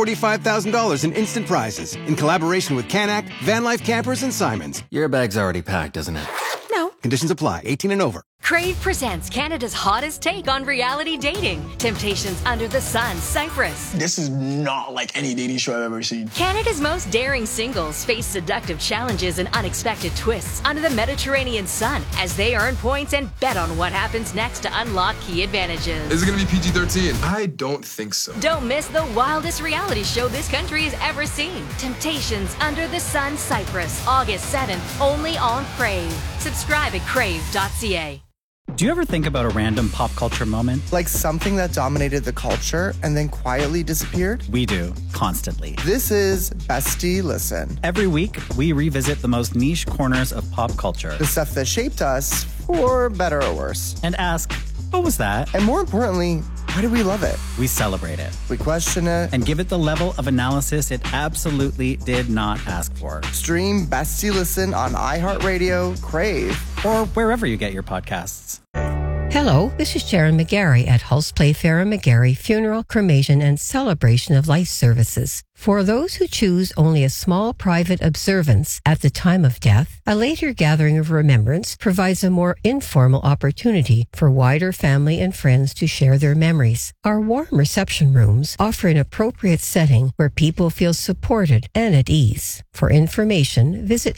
$145,000 in instant prizes. In collaboration with Canac, Van Life Campers, and Simons. Your bag's already packed, isn't it? No. Conditions apply. 18 and over. Crave presents Canada's hottest take on reality dating. Temptations Under the Sun, Cyprus. This is not like any dating show I've ever seen. Canada's most daring singles face seductive challenges and unexpected twists under the Mediterranean sun as they earn points and bet on what happens next to unlock key advantages. Is it going to be PG-13? I don't think so. Don't miss the wildest reality show this country has ever seen. Temptations Under the Sun, Cyprus, August 7th, only on Crave. Subscribe at crave.ca. Do you ever think about a random pop culture moment? Like something that dominated the culture and then quietly disappeared? We do, constantly. This is Bestie Listen. Every week, we revisit the most niche corners of pop culture. The stuff that shaped us, for better or worse. And ask, what was that? And more importantly, why do we love it? We celebrate it. We question it. And give it the level of analysis it absolutely did not ask for. Stream Bestie Listen on iHeartRadio, Crave, or wherever you get your podcasts. Hello, this is Sharon McGarry at Hulse Playfair & McGarry Funeral, Cremation, and Celebration of Life Services. For those who choose only a small private observance at the time of death, a later gathering of remembrance provides a more informal opportunity for wider family and friends to share their memories. Our warm reception rooms offer an appropriate setting where people feel supported and at ease. For information, visit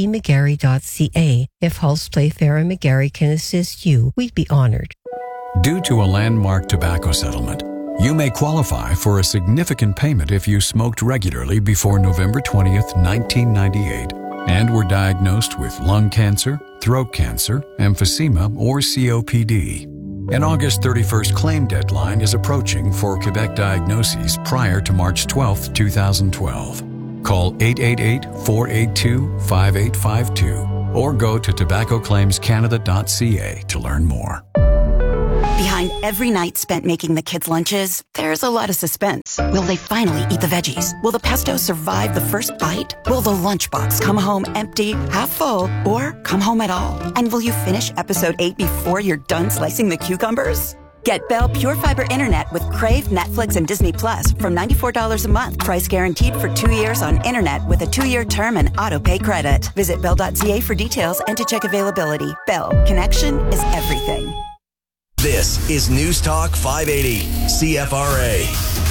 hpmcgarry.ca. If Hulse Playfair & McGarry can assist you, we'd be honored. Due to a landmark tobacco settlement, You may qualify for a significant payment if you smoked regularly before November 20th, 1998, and were diagnosed with lung cancer, throat cancer, emphysema, or COPD. An August 31st claim deadline is approaching for Quebec diagnoses prior to March 12, 2012. Call 888-482-5852 or go to tobaccoclaimscanada.ca to learn more. Behind every night spent making the kids' lunches, there's a lot of suspense. Will they finally eat the veggies? Will the pesto survive the first bite? Will the lunchbox come home empty, half full, or come home at all? And will you finish episode 8 before you're done slicing the cucumbers? Get Bell Pure Fiber Internet with Crave, Netflix, and Disney Plus from $94 a month. Price guaranteed for 2 years on internet with a 2-year term and auto-pay credit. Visit bell.ca for details and to check availability. Bell, connection is everything. This is News Talk 580 CFRA.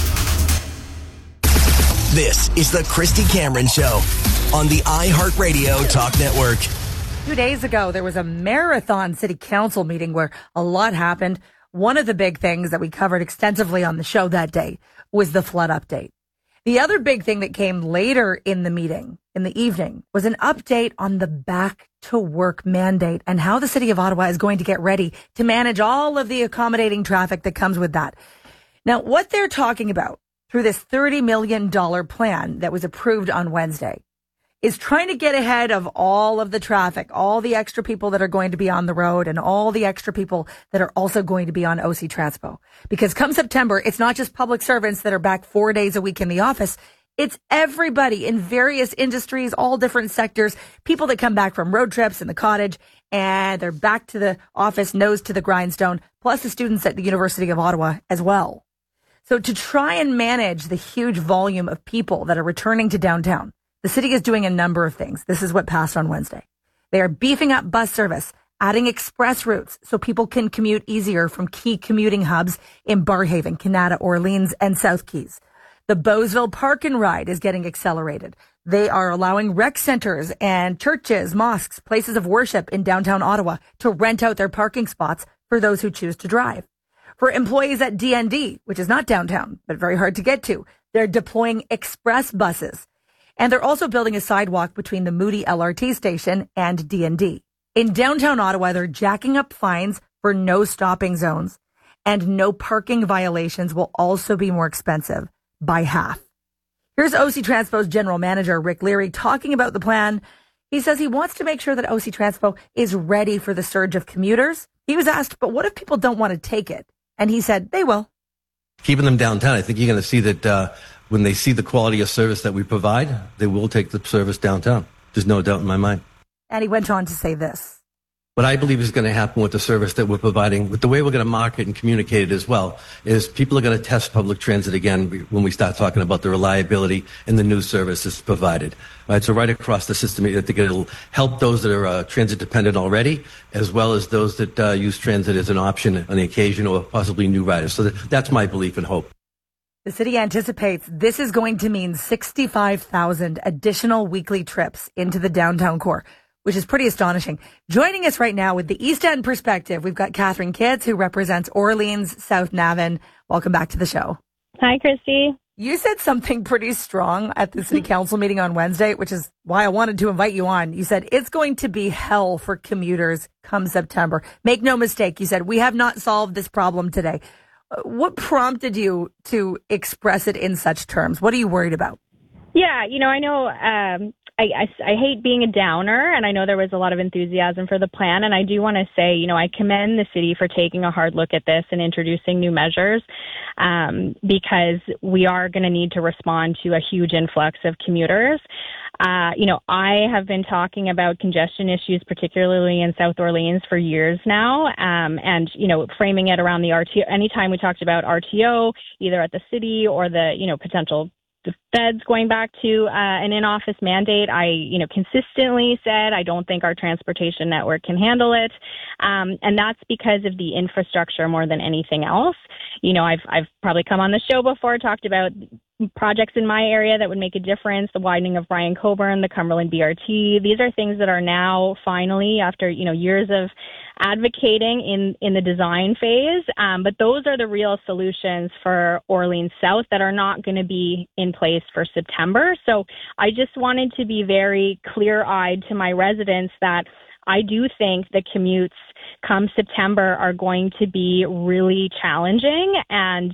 This is the Christy Cameron Show on the iHeartRadio Talk Network. 2 days ago, there was a marathon city council meeting where a lot happened. One of the big things that we covered extensively on the show that day was the flood update. The other big thing that came later in the meeting, in the evening, was an update on the back to work mandate and how the city of Ottawa is going to get ready to manage all of the accommodating traffic that comes with that. Now, what they're talking about through this $30 million plan that was approved on Wednesday is trying to get ahead of all of the traffic, all the extra people that are going to be on the road and all the extra people that are also going to be on OC Transpo. Because come September, it's not just public servants that are back 4 days a week in the office. It's everybody in various industries, all different sectors, people that come back from road trips in the cottage and they're back to the office, nose to the grindstone, plus the students at the University of Ottawa as well. So to try and manage the huge volume of people that are returning to downtown, the city is doing a number of things. This is what passed on Wednesday. They are beefing up bus service, adding express routes so people can commute easier from key commuting hubs in Barrhaven, Canada, Orleans, and South Keys. The Bowesville Park and Ride is getting accelerated. They are allowing rec centers and churches, mosques, places of worship in downtown Ottawa to rent out their parking spots for those who choose to drive. For employees at DND, which is not downtown, but very hard to get to, they're deploying express buses. And they're also building a sidewalk between the Moody LRT station and DND. In downtown Ottawa, they're jacking up fines for no stopping zones, and no parking violations will also be more expensive by half. Here's OC Transpo's general manager, Rick Leary, talking about the plan. He says he wants to make sure that OC Transpo is ready for the surge of commuters. He was asked, but what if people don't want to take it? And he said, they will. Keeping them downtown, I think you're going to see that when they see the quality of service that we provide, they will take the service downtown. There's no doubt in my mind. And he went on to say this. What I believe is going to happen with the service that we're providing, with the way we're going to market and communicate it as well, is people are going to test public transit again when we start talking about the reliability and the new services provided. Right, so right across the system, I think it'll help those that are transit dependent already, as well as those that use transit as an option on the occasion or possibly new riders. So that's my belief and hope. The city anticipates this is going to mean 65,000 additional weekly trips into the downtown core, which is pretty astonishing. Joining us right now with the East End perspective, we've got Catherine Kidds, who represents Orleans, South Navan. Welcome back to the show. Hi, Christy. You said something pretty strong at the city council meeting on Wednesday, which is why I wanted to invite you on. You said it's going to be hell for commuters come September. Make no mistake. You said we have not solved this problem today. What prompted you to express it in such terms? What are you worried about? Yeah, I know I hate being a downer, and I know there was a lot of enthusiasm for the plan, and I do want to say, I commend the city for taking a hard look at this and introducing new measures, because we are going to need to respond to a huge influx of commuters. I have been talking about congestion issues, particularly in South Orleans, for years now, and framing it around the RTO. Anytime we talked about RTO, either at the city or the, potential the feds going back to an in-office mandate, I, consistently said I don't think our transportation network can handle it, and that's because of the infrastructure more than anything else. I've probably come on the show before, talked about projects in my area that would make a difference, the widening of Bryan Coburn, the Cumberland BRT. These are things that are now finally, after, years of advocating in the design phase. But those are the real solutions for Orleans South that are not going to be in place for September. So I just wanted to be very clear-eyed to my residents that I do think the commutes come September are going to be really challenging. And,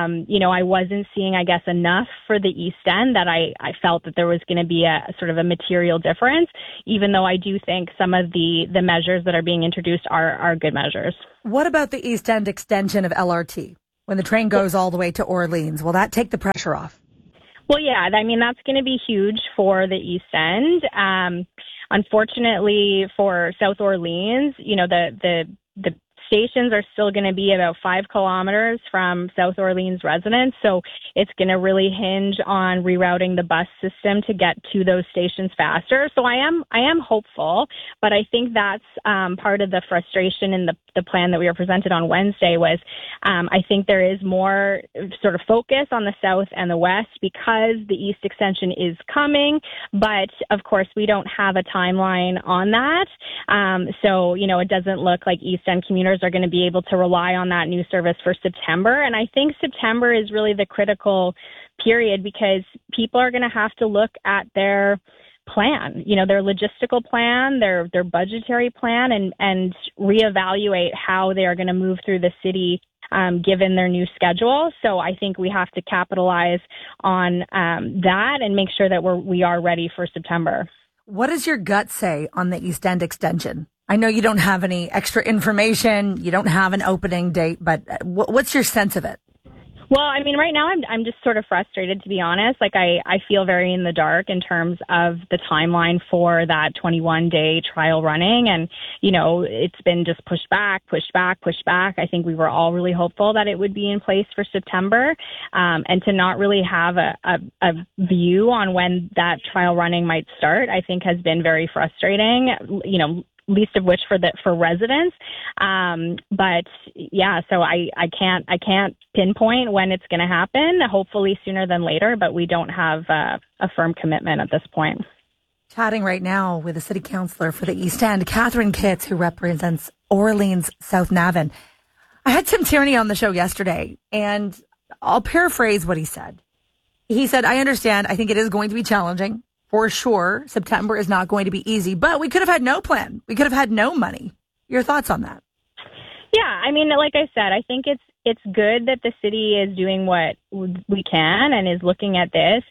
I wasn't seeing, I guess, enough for the East End that I felt that there was going to be a sort of a material difference, even though I do think some of the measures that are being introduced are good measures. What about the East End extension of LRT? When the train goes all the way to Orleans, will that take the pressure off? Well, yeah, that's going to be huge for the East End. Unfortunately, for South Orleans, the stations are still going to be about 5 kilometers from South Orleans residents. So it's going to really hinge on rerouting the bus system to get to those stations faster. So I am hopeful, but I think that's part of the frustration in the plan that we were presented on Wednesday was I think there is more sort of focus on the South and the West because the East extension is coming. But of course, we don't have a timeline on that. So, it doesn't look like East End commuters are going to be able to rely on that new service for September. And I think September is really the critical period because people are going to have to look at their plan, their logistical plan, their budgetary plan, and reevaluate how they are going to move through the city given their new schedule. So I think we have to capitalize on that and make sure that we are ready for September. What does your gut say on the East End extension? I know you don't have any extra information. You don't have an opening date, but what's your sense of it? Well, right now I'm just sort of frustrated, to be honest. Like I feel very in the dark in terms of the timeline for that 21-day trial running. And, it's been just pushed back. I think we were all really hopeful that it would be in place for September. And to not really have a view on when that trial running might start, I think has been very frustrating, least of which for residents. But yeah, so I can't pinpoint when it's going to happen, hopefully sooner than later, but we don't have a firm commitment at this point. Chatting right now with the city councillor for the East End, Catherine Kitts, who represents Orleans South Navan. I had Tim Tierney on the show yesterday, and I'll paraphrase what he said. He said, I understand. I think it is going to be challenging. For sure, September is not going to be easy, but we could have had no plan. We could have had no money. Your thoughts on that? Yeah, like I said, I think it's good that the city is doing what we can and is looking at this.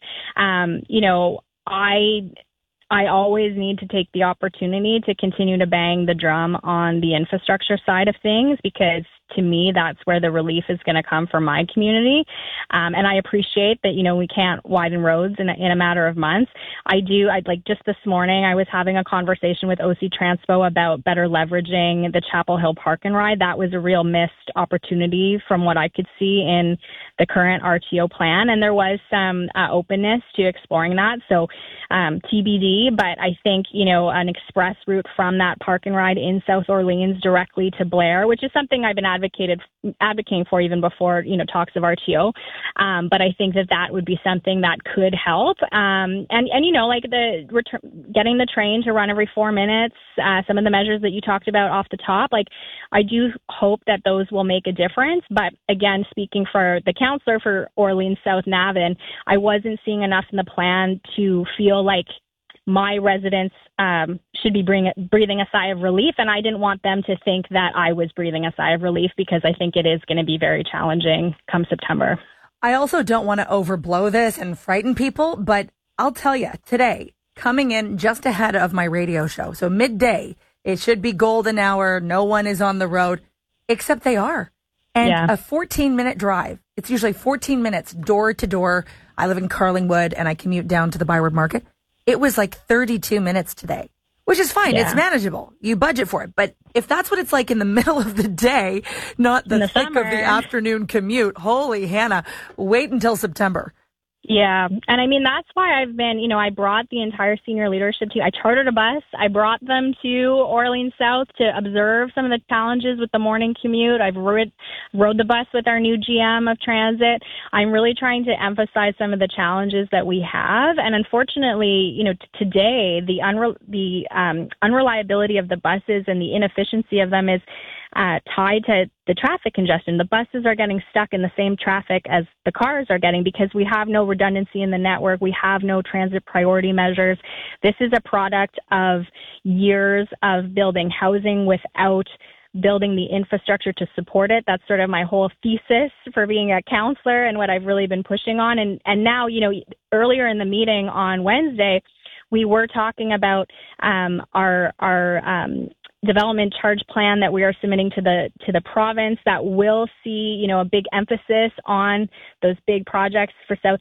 I always need to take the opportunity to continue to bang the drum on the infrastructure side of things because to me, that's where the relief is going to come for my community. And I appreciate that, we can't widen roads in a matter of months. Just this morning, I was having a conversation with OC Transpo about better leveraging the Chapel Hill Park and Ride. That was a real missed opportunity from what I could see in the current RTO plan. And there was some openness to exploring that. So TBD, but I think, an express route from that park and ride in South Orleans directly to Blair, which is something I've been advocating for even before, talks of RTO. But I think that would be something that could help. Getting the train to run every 4 minutes, some of the measures that you talked about off the top, I do hope that those will make a difference. But again, speaking for the councillor for Orleans South Navan, I wasn't seeing enough in the plan to feel like my residents should be breathing a sigh of relief, and I didn't want them to think that I was breathing a sigh of relief because I think it is going to be very challenging come September. I also don't want to overblow this and frighten people, but I'll tell you, today, coming in just ahead of my radio show, so midday, it should be golden hour, no one is on the road, except they are. And a 14-minute drive, it's usually 14 minutes door to door. I live in Carlingwood and I commute down to the Byward Market. It was like 32 minutes today, which is fine. Yeah. It's manageable. You budget for it. But if that's what it's like in the middle of the day, not the thick of the afternoon commute, holy Hannah, wait until September. Yeah. And I mean, that's why I've been, I brought the entire senior leadership team. I chartered a bus. I brought them to Orleans South to observe some of the challenges with the morning commute. I've rode the bus with our new GM of transit. I'm really trying to emphasize some of the challenges that we have. And unfortunately, today, the unreliability of the buses and the inefficiency of them is tied to the traffic congestion. The buses are getting stuck in the same traffic as the cars are getting because we have no redundancy in the network. We have no transit priority measures. This is a product of years of building housing without building the infrastructure to support it. That's sort of my whole thesis for being a counselor and what I've really been pushing on. And now, earlier in the meeting on Wednesday, we were talking about our development charge plan that we are submitting to the province that will see, a big emphasis on those big projects for South